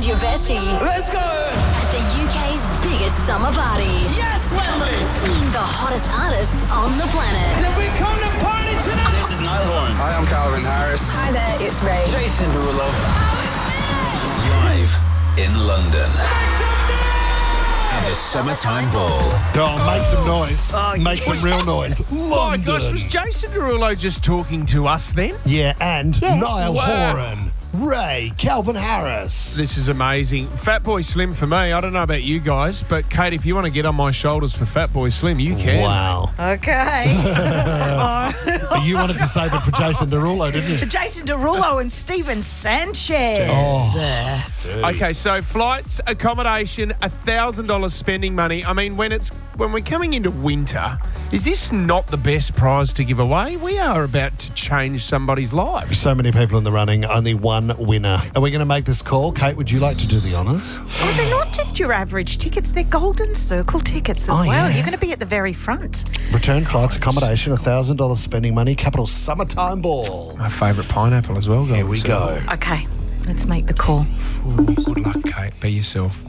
your bestie. Let's go! At the UK's biggest summer party. Yes, Wembley! Seeing the hottest artists on the planet. And we come to party tonight! This is Niall Horan. Hi, I'm Calvin Harris. Hi there, it's Ray. Jason Derulo. Live in London. At the Summertime Ball. Oh, make some noise. Make some real noise. My gosh, was Jason Derulo just talking to us then? Yeah, and Niall Wow. Horan, Ray, Calvin Harris. This is amazing. Fatboy Slim for me. I don't know about you guys, but Kate, if you want to get on my shoulders for Fatboy Slim, you can. Wow. Okay. You wanted to save it for Jason Derulo, didn't you? Jason Derulo and Steven Sanchez. Oh, Okay, so flights, accommodation, $1,000 spending money. I mean, when we're coming into winter, is this not the best prize to give away? We are about to change somebody's life. So many people in the running, only one winner. Are we going to make this call? Kate, would you like to do the honours? Well, they're not just your average tickets, they're Golden Circle tickets as well. yeah. You're going to be at the very front. Return flights, accommodation, $1,000 spending money, Capital Summertime Ball. My favourite pineapple as well. Here we go. Okay, let's make the call. Ooh, good luck, Kate. Be yourself.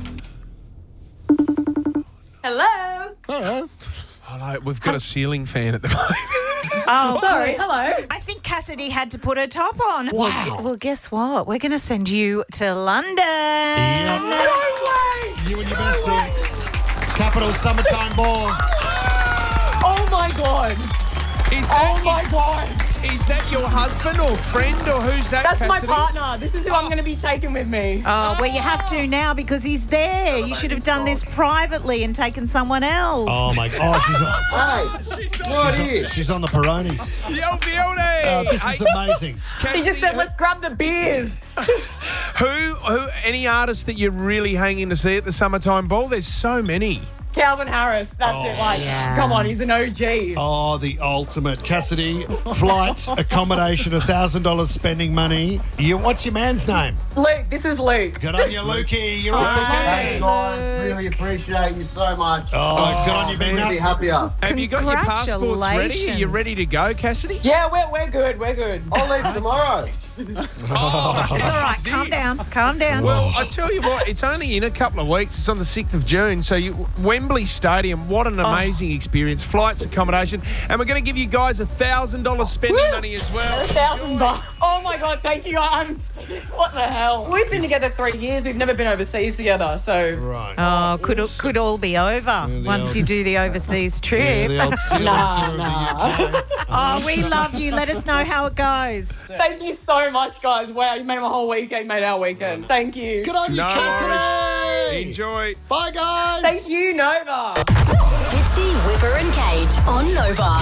Hello. Hello. Hello, we've got a ceiling fan at the moment. Oh, Sorry, good. hello. I think Cassidy had to put her top on. Wow. Well, guess what? We're going to send you to London. Yep. You and your bestie. Capital Summertime Ball. Oh my God. Is that, Oh my God. is that your husband or friend or who's that? That's my Cassidy? partner. This is who I'm going to be taking with me. Oh, well, you have to now because he's there. You should have done this privately and taken someone else. Oh, my God. She's on the Peronis. Yo, beauty! This is amazing. He just said, let's grab the beers. Who, any artists that you're really hanging to see at the Summertime Ball? There's so many. Calvin Harris. That's it. Like, come on, he's an OG. Oh, the ultimate. Cassidy, flights, accommodation, $1,000 spending money. What's your man's name? Luke, this is Luke. Good on you, Lukey. You're off to Hey London. guys, really appreciate you so much. Oh, good on you, big Couldn't be nuts. happier. Have you got your passports ready? Are you ready to go, Cassidy? Yeah, we're good. We're good. I'll leave tomorrow. It's all right. Calm down. Calm down. Well, I tell you what, it's only in a couple of weeks. It's on the 6th of June. So Wembley Stadium, what an amazing experience. Flights, accommodation. And we're going to give you guys $1,000 spending money as well. $1,000. Oh my God, thank you. What the hell? We've been together 3 years. We've never been overseas together. So Right. Oh, could all be over once you do the overseas Yeah, trip. the old seal tour of the UK. Oh, we love you. Let us know how it goes. thank you so much, guys. Wow, you made my whole weekend. Made our weekend. Thank you. Good on you, No Cassidy. worries. Enjoy. Bye, guys. Thank you, Nova. Fitzy, Whipper and Kate on Nova.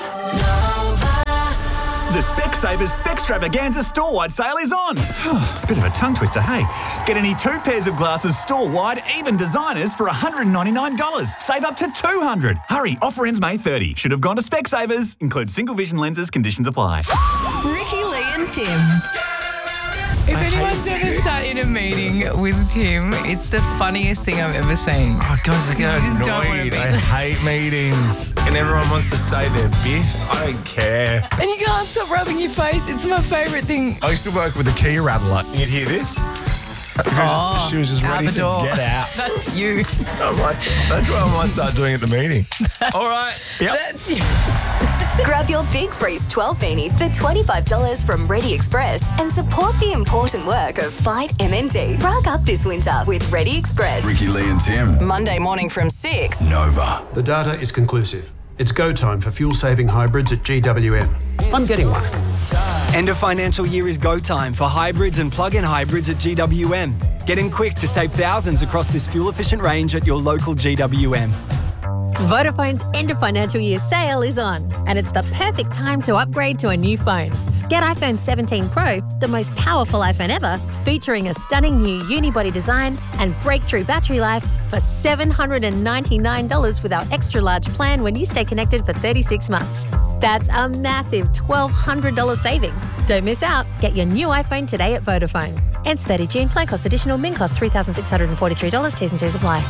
The Specsavers Specstravaganza store-wide sale is on. Bit of a tongue twister, hey? Get any 2 pairs of glasses store-wide, even designers, for $199. Save up to $200. Hurry, offer ends May 30. Should have gone to Specsavers. Includes single vision lenses, conditions apply. Ricky, Lee and Tim. If anyone's ever sat in a meeting with Tim, it's the funniest thing I've ever seen. Oh, guys, I get You just don't wanna annoyed. be I there. hate meetings. And everyone wants to say their bit. I don't care. And you can't stop rubbing your face. It's my favourite thing. I used to work with a key rattler. You'd hear this. She was just ready to Salvador. get out. That's you. I'm like, that's what I might start doing at the meeting. All right. Yep. That's you. Grab your Big Freeze 12 beanie for $25 from Ready Express and support the important work of Fight MND. Rug up this winter with Ready Express. Ricky, Lee and Tim. Monday morning from 6. Nova. The data is conclusive. It's go time for fuel-saving hybrids at GWM. I'm getting one. End of financial year is go time for hybrids and plug-in hybrids at GWM. Get in quick to save thousands across this fuel-efficient range at your local GWM. Vodafone's end of financial year sale is on, and it's the perfect time to upgrade to a new phone. Get iPhone 17 Pro, the most powerful iPhone ever, featuring a stunning new unibody design and breakthrough battery life for $799 with our extra large plan when you stay connected for 36 months. That's a massive $1,200 saving. Don't miss out. Get your new iPhone today at Vodafone. Ends 30 June. Plan cost additional. Min cost $3,643. T's and C's apply.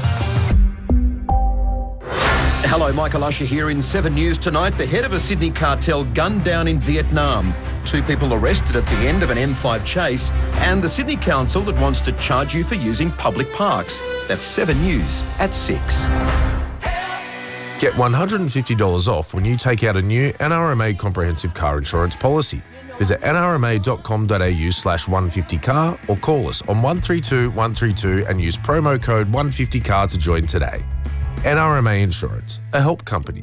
Hello, Michael Usher here in 7 News tonight. The head of a Sydney cartel gunned down in Vietnam. 2 people arrested at the end of an M5 chase, and the Sydney Council that wants to charge you for using public parks. That's 7 News at 6. Get $150 off when you take out a new NRMA comprehensive car insurance policy. Visit nrma.com.au/150car or call us on 132 132 and use promo code 150car to join today. NRMA Insurance, a help company.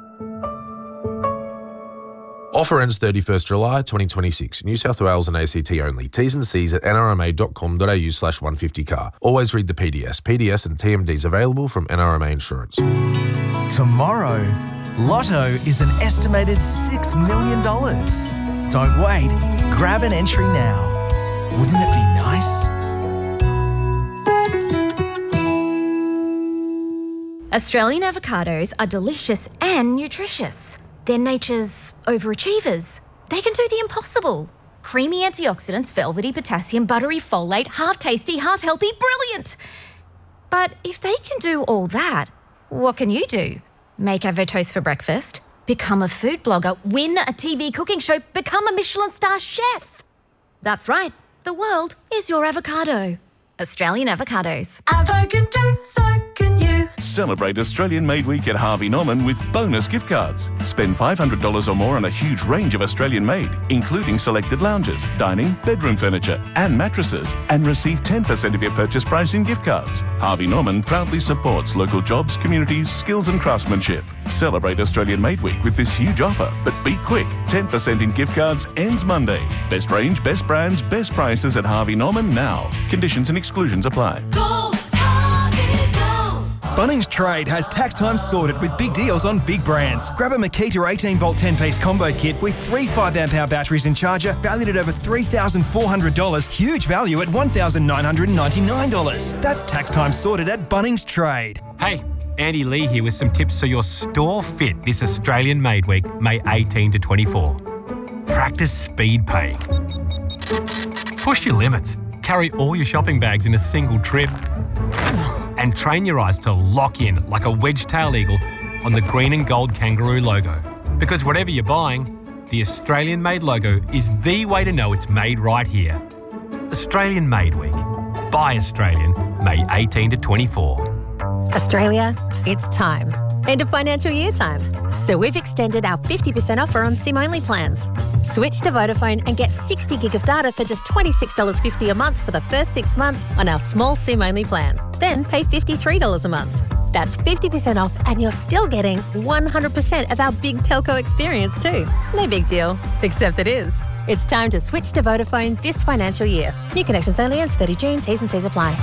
Offer ends 31st July 2026. New South Wales and ACT only. T's and C's at nrma.com.au/150car. Always read the PDS. PDS and TMDs available from NRMA Insurance. Tomorrow, Lotto is an estimated $6 million. Don't wait. Grab an entry now. Wouldn't it be nice? Australian avocados are delicious and nutritious. They're nature's overachievers. They can do the impossible. Creamy antioxidants, velvety potassium, buttery folate, half tasty, half healthy, brilliant. But if they can do all that, what can you do? Make avo toast for breakfast, become a food blogger, win a TV cooking show, become a Michelin star chef. That's right, the world is your avocado. Australian avocados. Avo can do, so can you. Celebrate Australian Made Week at Harvey Norman with bonus gift cards. Spend $500 or more on a huge range of Australian made, including selected lounges, dining, bedroom furniture and mattresses, and receive 10% of your purchase price in gift cards. Harvey Norman proudly supports local jobs, communities, skills and craftsmanship. Celebrate Australian Made Week with this huge offer, but be quick. 10% in gift cards ends Monday. Best range, best brands, best prices at Harvey Norman now. Conditions and exclusions apply. Bunnings Trade has tax time sorted with big deals on big brands. Grab a Makita 18-volt 10-piece combo kit with 3 5-amp-hour batteries and charger valued at over $3,400. Huge value at $1,999. That's tax time sorted at Bunnings Trade. Hey, Andy Lee here with some tips so your store fit this Australian Made Week, May 18 to 24. Practice speed paying. Push your limits. Carry all your shopping bags in a single trip. And train your eyes to lock in like a wedge-tailed eagle on the green and gold kangaroo logo. Because whatever you're buying, the Australian Made logo is the way to know it's made right here. Australian Made Week. Buy Australian, May 18 to 24. Australia, it's time. End of financial year time. So we've extended our 50% offer on SIM-only plans. Switch to Vodafone and get 60 gig of data for just $26.50 a month for the first 6 months on our small SIM-only plan. Then pay $53 a month. That's 50% off and you're still getting 100% of our big telco experience too. No big deal, except it is. It's time to switch to Vodafone this financial year. New connections only ends 30 June. T's and C's apply.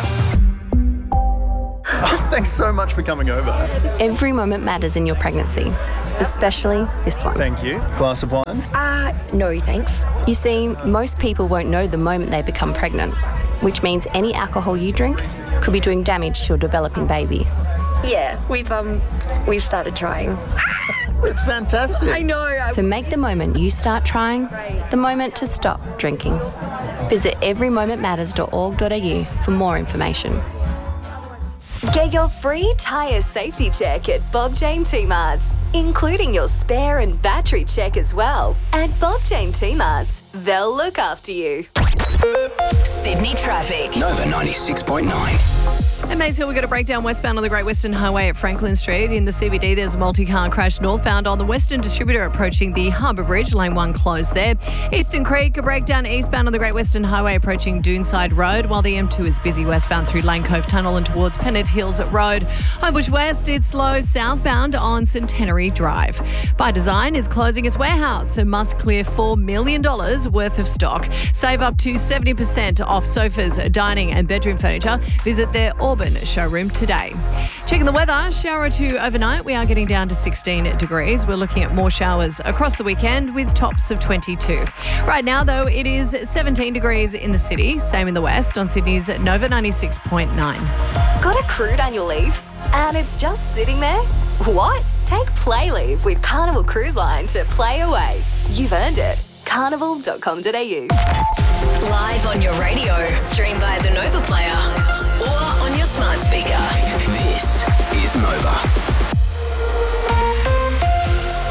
Thanks so much for coming over. Every moment matters in your pregnancy, especially this one. Thank you. Glass of wine? No, thanks. You see, most people won't know the moment they become pregnant, which means any alcohol you drink could be doing damage to a developing baby. Yeah, we've started trying. It's fantastic. I know. So make the moment you start trying the moment to stop drinking. Visit everymomentmatters.org.au for more information. Get your free tyre safety check at Bob Jane T-Marts, including your spare and battery check as well. At Bob Jane T-Marts, they'll look after you. Sydney traffic. Nova 96.9. At Maze Hill, we've got a breakdown westbound on the Great Western Highway at Franklin Street. In the CBD, there's a multi-car crash northbound on the Western Distributor approaching the Harbour Bridge. Lane 1 closed there. Eastern Creek, a breakdown eastbound on the Great Western Highway approaching Doonside Road, while the M2 is busy westbound through Lane Cove Tunnel and towards Pennant Hills Road. Homebush West, it's slow southbound on Centenary Drive. By Design is closing its warehouse and must clear $4 million worth of stock. Save up to 70% off sofas, dining and bedroom furniture. Visit their Auburn showroom today. Checking the weather, shower or two overnight. We are getting down to 16 degrees. We're looking at more showers across the weekend with tops of 22. Right now, though, it is 17 degrees in the city, same in the west on Sydney's Nova 96.9. Got accrued annual leave and it's just sitting there? What? Take Play Leave with Carnival Cruise Line to play away. You've earned it. Carnival.com.au. Live on your radio, stream via the Nova Player or on your smart speaker. This is Nova.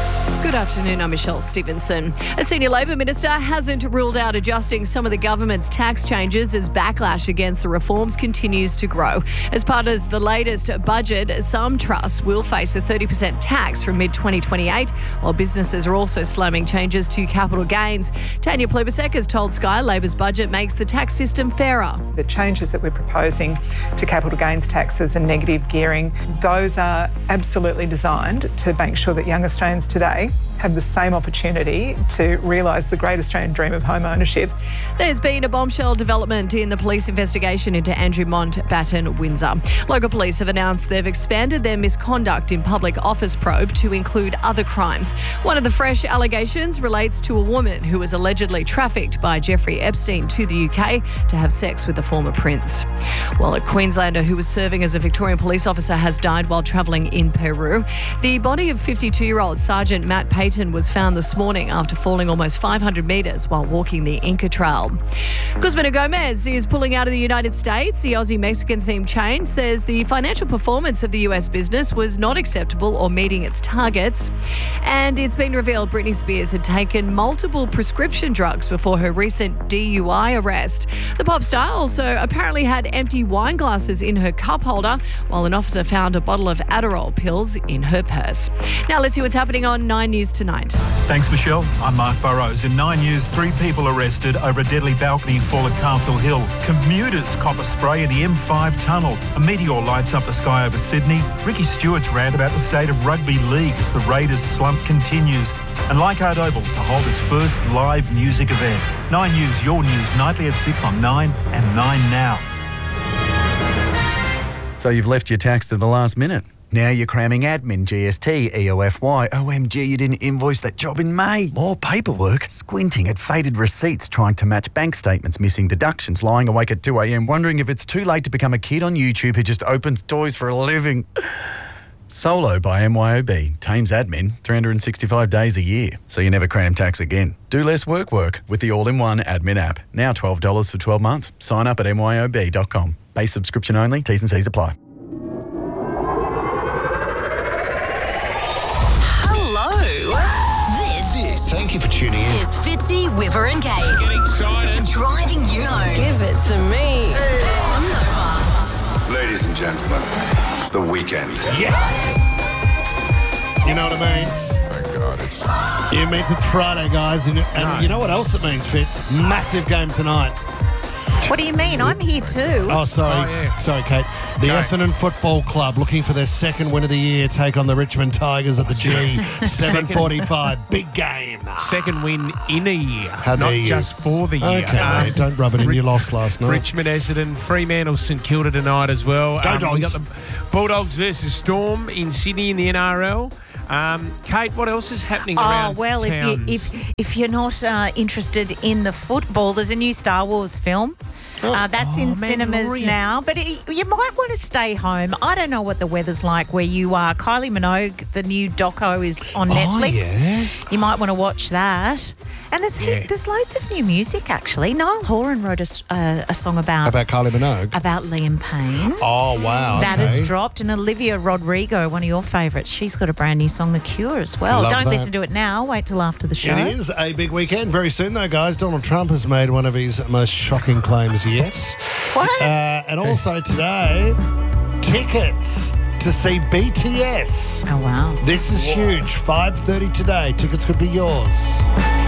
Good afternoon, I'm Michelle Stevenson. A senior Labor minister hasn't ruled out adjusting some of the government's tax changes as backlash against the reforms continues to grow. As part of the latest budget, some trusts will face a 30% tax from mid-2028, while businesses are also slamming changes to capital gains. Tanya Plibersek has told Sky Labor's budget makes the tax system fairer. The changes that we're proposing to capital gains taxes and negative gearing, those are absolutely designed to make sure that young Australians today have the same opportunity to realise the great Australian dream of home ownership. There's been a bombshell development in the police investigation into Andrew Mountbatten Windsor. Local police have announced they've expanded their misconduct in public office probe to include other crimes. One of the fresh allegations relates to a woman who was allegedly trafficked by Jeffrey Epstein to the UK to have sex with the former prince. Well, a Queenslander who was serving as a Victorian police officer has died while travelling in Peru. The body of 52-year-old Sergeant Matt Payton was found this morning after falling almost 500 metres while walking the Inca Trail. Guzman & Gomez is pulling out of the United States. The Aussie-Mexican themed chain says the financial performance of the US business was not acceptable or meeting its targets. And it's been revealed Britney Spears had taken multiple prescription drugs before her recent DUI arrest. The pop star also apparently had empty wine glasses in her cup holder, while an officer found a bottle of Adderall pills in her purse. Now let's see what's happening on 9 News tonight. Thanks, Michelle. I'm Mark Burrows. In 9 News, 3 people arrested over a deadly balcony fall at Castle Hill. Commuters cop a spray in the M5 tunnel. A meteor lights up the sky over Sydney. Ricky Stewart's rant about the state of rugby league as the Raiders slump continues. And Leichhardt Oval to hold its first live music event. 9 News, your news, nightly at 6 on 9 and 9 Now. So you've left your tax to the last minute. Now you're cramming admin, GST, EOFY. OMG, you didn't invoice that job in May. More paperwork. Squinting at faded receipts, trying to match bank statements, missing deductions, lying awake at 2 a.m, wondering if it's too late to become a kid on YouTube who just opens toys for a living. Solo by MYOB. Tames admin 365 days a year, so you never cram tax again. Do less work with the all-in-one admin app. Now $12 for 12 months. Sign up at myob.com. Base subscription only. T's and C's apply. Thank you for tuning in. Here's Fitzy, Whipper and Kate. Get excited. Driving you home. Give it to me. On Nova. Ladies and gentlemen, the weekend. Yes! You know what it means? Thank God it's... It means it's Friday, guys. And you know what else it means, Fitz? Massive game tonight. What do you mean? I'm here too. Oh, sorry. Sorry, Kate. The Essendon Football Club looking for their second win of the year, take on the Richmond Tigers at the G. 7:45. Big game. Second win in a year. How not dare you. just for the year. Okay, mate, don't rub it in. You lost last night. Richmond, Essendon, Fremantle, St Kilda tonight as well. Go Dogs. We got the Bulldogs versus Storm in Sydney in the NRL. Kate, what else is happening around towns? If you're not interested in the football, there's a new Star Wars film. That's in cinemas now, but you might want to stay home. I don't know what the weather's like where you are. Kylie Minogue, the new doco is on Netflix. Yeah. You might want to watch that. And there's loads of new music, actually. Niall Horan wrote a song about Kylie Minogue? About Liam Payne. Oh, wow. That has dropped. And Olivia Rodrigo, one of your favourites, she's got a brand new song, The Cure, as well. Love Don't that. listen to it now. Wait till after the show. It is a big weekend. Very soon, though, guys. Donald Trump has made one of his most shocking claims yet. What? And also today, tickets to see BTS. Oh, wow. This is huge. 5:30 today. Tickets could be yours.